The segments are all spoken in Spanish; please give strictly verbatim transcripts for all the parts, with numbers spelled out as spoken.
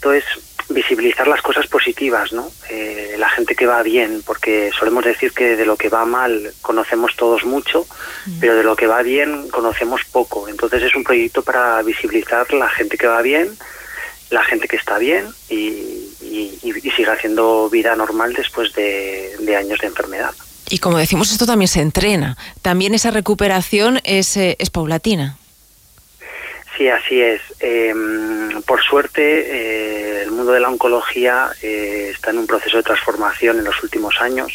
proyecto es visibilizar las cosas positivas, ¿no? Eh, la gente que va bien, porque solemos decir que de lo que va mal conocemos todos mucho, mm. pero de lo que va bien conocemos poco. Entonces es un proyecto para visibilizar la gente que va bien, la gente que está bien y, y, y sigue haciendo vida normal después de, de años de enfermedad. Y como decimos, esto también se entrena. También esa recuperación es, eh, es paulatina. Sí, así es. Eh, por suerte, eh, el mundo de la oncología eh, está en un proceso de transformación en los últimos años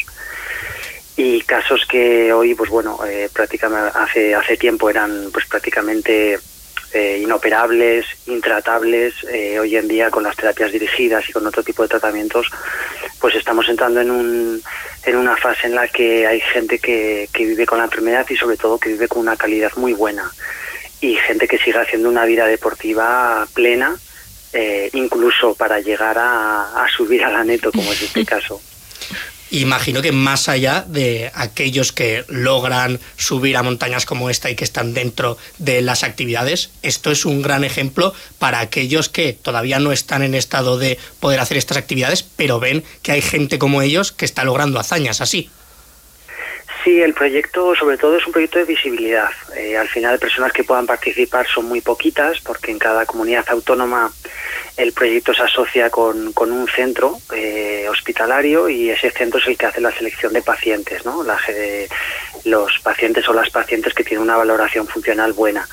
y casos que hoy, pues bueno, eh, prácticamente hace hace tiempo eran pues prácticamente eh, inoperables, intratables. Eh, hoy en día, con las terapias dirigidas y con otro tipo de tratamientos, pues estamos entrando en un en una fase en la que hay gente que, que vive con la enfermedad y sobre todo que vive con una calidad muy buena. Y gente que sigue haciendo una vida deportiva plena, eh, incluso para llegar a, a subir a la Neto, como es este caso. Imagino que más allá de aquellos que logran subir a montañas como esta y que están dentro de las actividades, esto es un gran ejemplo para aquellos que todavía no están en estado de poder hacer estas actividades, pero ven que hay gente como ellos que está logrando hazañas así. Sí, el proyecto sobre todo es un proyecto de visibilidad. Eh, al final, personas que puedan participar son muy poquitas, porque en cada comunidad autónoma el proyecto se asocia con, con un centro eh, hospitalario y ese centro es el que hace la selección de pacientes, ¿no? La, eh, los pacientes o las pacientes que tienen una valoración funcional buena.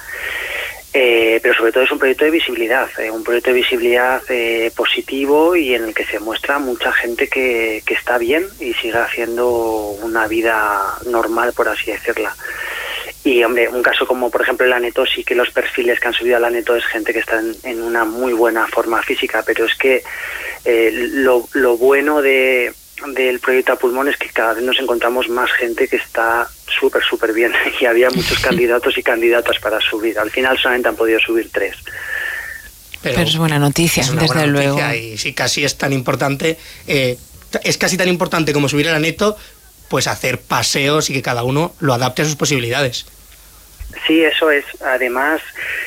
Eh, pero sobre todo es un proyecto de visibilidad, eh, un proyecto de visibilidad eh, positivo y en el que se muestra mucha gente que, que está bien y sigue haciendo una vida normal, por así decirla. Y, hombre, un caso como, por ejemplo, el Aneto, sí que los perfiles que han subido al Aneto es gente que está en, en una muy buena forma física, pero es que eh, lo, lo bueno de... del proyecto A Pulmón es que cada vez nos encontramos más gente que está súper, súper bien y había muchos candidatos y candidatas para subir. Al final solamente han podido subir tres. Pero, Pero es buena noticia, es una desde buena luego. Noticia y sí, casi es tan importante, eh, es casi tan importante como subir el Aneto, pues hacer paseos y que cada uno lo adapte a sus posibilidades. Sí, eso es. Además,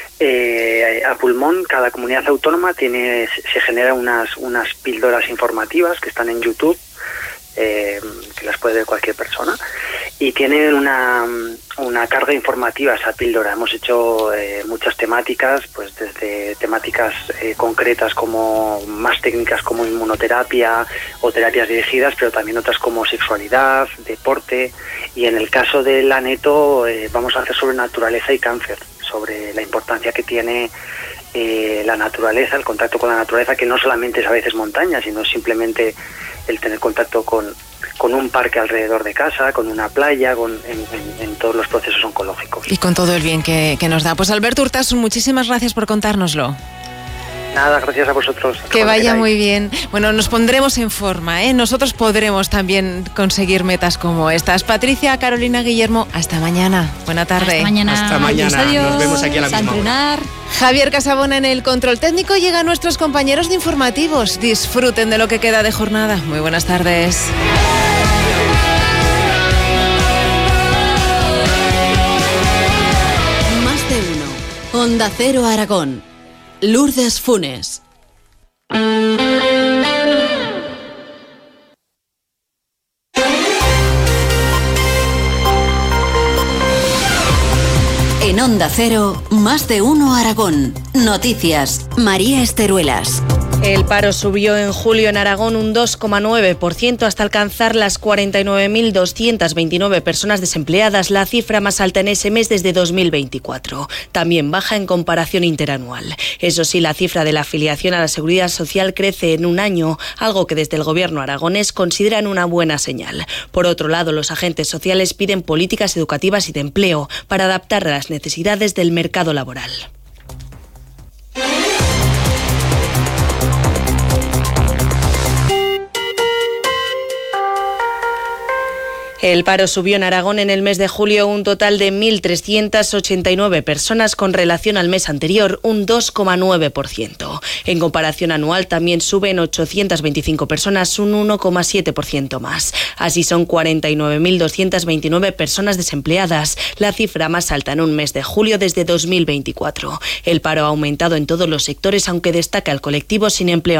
eh, A Pulmón, cada comunidad autónoma tiene, se genera unas, unas píldoras informativas que están en YouTube, eh, que las puede ver cualquier persona, y tienen una, una carga informativa esa píldora. Hemos hecho eh, muchas temáticas, pues desde temáticas eh, concretas como más técnicas como inmunoterapia o terapias dirigidas, pero también otras como sexualidad, deporte, y en el caso del Aneto eh, vamos a hacer sobre naturaleza y cáncer, sobre la importancia que tiene eh, la naturaleza, el contacto con la naturaleza, que no solamente es a veces montaña, sino simplemente el tener contacto con, con un parque alrededor de casa, con una playa, con, en, en, en todos los procesos oncológicos. Y con todo el bien que, que nos da. Pues Alberto Urtasun, muchísimas gracias por contárnoslo. Nada, gracias a vosotros. Que vaya muy bien. Bueno, nos pondremos en forma, ¿eh? Nosotros podremos también conseguir metas como estas. Patricia, Carolina, Guillermo, hasta mañana. Buena tarde. Hasta mañana. Hasta mañana. Adiós. Nos vemos aquí a la misma hora. Javier Casabona en el control técnico. Llegan nuestros compañeros de informativos. Disfruten de lo que queda de jornada. Muy buenas tardes. Más de uno. Onda Cero Aragón. Lourdes Funes. En Onda Cero, Más de uno Aragón. Noticias, María Esteruelas. El paro subió en julio en Aragón un dos coma nueve por ciento hasta alcanzar las cuarenta y nueve mil doscientas veintinueve personas desempleadas, la cifra más alta en ese mes desde dos mil veinticuatro. También baja en comparación interanual. Eso sí, la cifra de la afiliación a la Seguridad Social crece en un año, algo que desde el gobierno aragonés consideran una buena señal. Por otro lado, los agentes sociales piden políticas educativas y de empleo para adaptar a las necesidades del mercado laboral. El paro subió en Aragón en el mes de julio un total de mil trescientas ochenta y nueve personas con relación al mes anterior, un dos coma nueve por ciento. En comparación anual también suben ochocientas veinticinco personas, un uno coma siete por ciento más. Así son cuarenta y nueve mil doscientas veintinueve personas desempleadas, la cifra más alta en un mes de julio desde dos mil veinticuatro. El paro ha aumentado en todos los sectores, aunque destaca el colectivo sin empleo